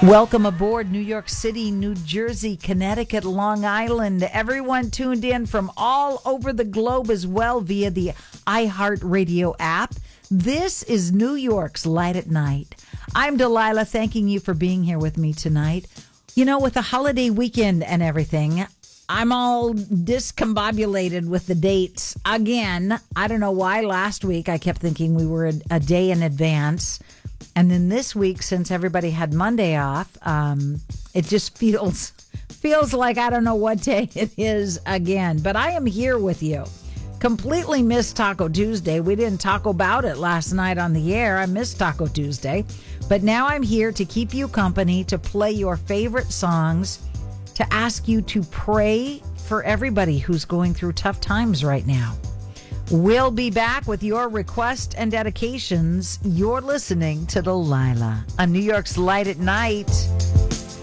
Welcome aboard New York City, New Jersey, Connecticut, Long Island. Everyone tuned in from all over the globe as well via the iHeartRadio app. This is New York's Light at Night. I'm Delilah, thanking you for being here with me tonight. You know, with the holiday weekend and everything, I'm all discombobulated with the dates again. I don't know why last week I kept thinking we were a day in advance. And then this week, since everybody had Monday off, it just feels like I don't know what day it is again. But I am here with you. Completely missed Taco Tuesday. We didn't talk about it last night on the air. I missed Taco Tuesday. But now I'm here to keep you company, to play your favorite songs, to ask you to pray for everybody who's going through tough times right now. We'll be back with your requests and dedications. You're listening to Delilah on New York's Light at Night.